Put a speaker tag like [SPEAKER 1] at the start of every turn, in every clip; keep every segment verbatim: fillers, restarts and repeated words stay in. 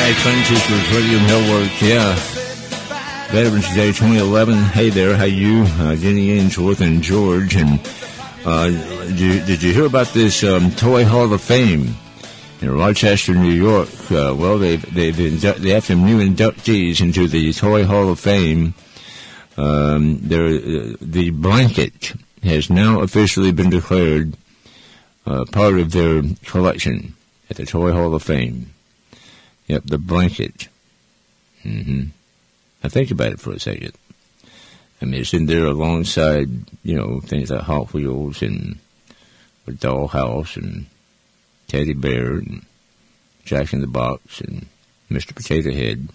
[SPEAKER 1] right, Twin Sisters Radio Network, yeah. Veterans Day twenty eleven. Hey there, how you? Uh, Jenny Ainsworth and George. And uh, did, you, did you hear about this um, Toy Hall of Fame in Rochester, New York? Uh, well, they've, they've indu- they have some new inductees into the Toy Hall of Fame. Um, uh, the blanket has now officially been declared uh, part of their collection at the Toy Hall of Fame. Yep, the blanket. Mm-hmm. Now think about it for a second. I mean, it's in there alongside, you know, things like Hot Wheels and a Dollhouse and Teddy Bear and Jack in the Box and Mister Potato Head.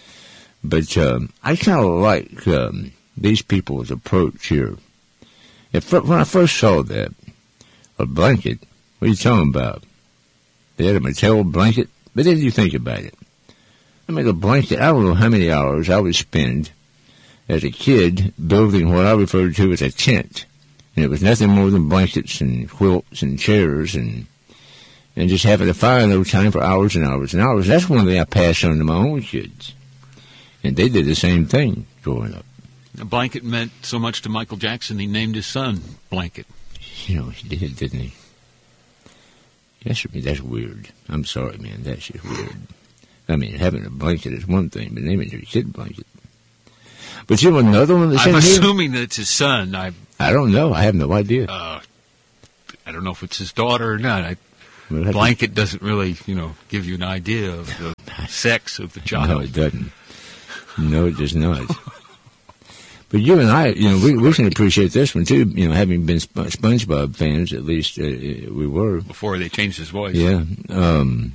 [SPEAKER 1] But um, I kind of like um, these people's approach here. If, when I first saw that, a blanket, what are you talking about? They had a Mattel blanket? But then you think about it. I mean, a blanket, I don't know how many hours I would spend as a kid building what I referred to as a tent. And it was nothing more than blankets and quilts and chairs and and just having a fire in no time for hours and hours and hours. That's one thing I passed on to my own kids. And they did the same thing growing up.
[SPEAKER 2] A blanket meant so much to Michael Jackson, he named his son Blanket.
[SPEAKER 1] You know, he did, didn't he? That's, that's weird. I'm sorry, man. That's just weird. I mean, having a blanket is one thing, but naming your kid Blanket. But you know another one that's
[SPEAKER 2] I'm
[SPEAKER 1] in
[SPEAKER 2] assuming
[SPEAKER 1] here?
[SPEAKER 2] that it's his son. I
[SPEAKER 1] I don't know. I have no idea.
[SPEAKER 2] Uh, I don't know if it's his daughter or not. I,
[SPEAKER 1] well,
[SPEAKER 2] blanket doesn't really, you know, give you an idea of the sex of the child.
[SPEAKER 1] No, it doesn't. No, it does not. But you and I, you know, we, we can appreciate this one, too. You know, having been Sp- SpongeBob fans, at least uh, we were.
[SPEAKER 2] Before they changed his voice.
[SPEAKER 1] Yeah. Um,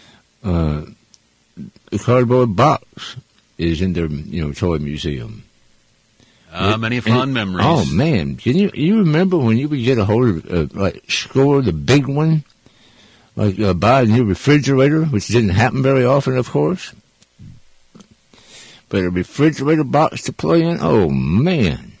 [SPEAKER 1] uh, the cardboard box is in their, you know, toy museum.
[SPEAKER 2] Ah, uh, many fond
[SPEAKER 1] it,
[SPEAKER 2] memories.
[SPEAKER 1] Oh, man. Can you you remember when you would get a hold of, uh, like, Score, the big one? Like, uh, buy a new refrigerator, which didn't happen very often, of course. But a refrigerator box to play in? Oh, man.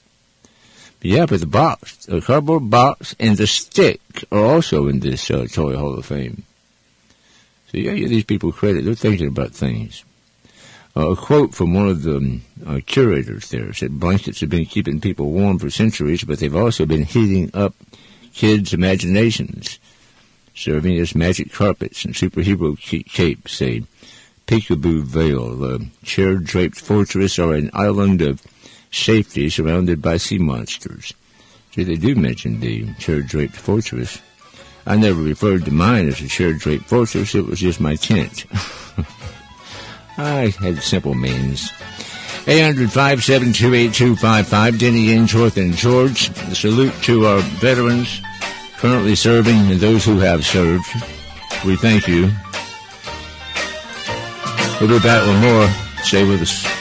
[SPEAKER 1] Yeah, but the box, the cardboard box and the stick are also in this uh, Toy Hall of Fame. So yeah, give these people credit. They're thinking about things. Uh, a quote from one of the uh, curators there said, blankets have been keeping people warm for centuries, but they've also been heating up kids' imaginations, serving as magic carpets and superhero capes, a peekaboo veil, a chair-draped fortress, or an island of safety surrounded by sea monsters. See, they do mention the chair-draped fortress. I never referred to mine as a chair-draped fortress. It was just my tent. I had simple means. eight hundred, five seven two, eight two five five. Denny Ainsworth and George. A salute to our veterans currently serving and those who have served. We thank you. We'll be back with more. Stay with us.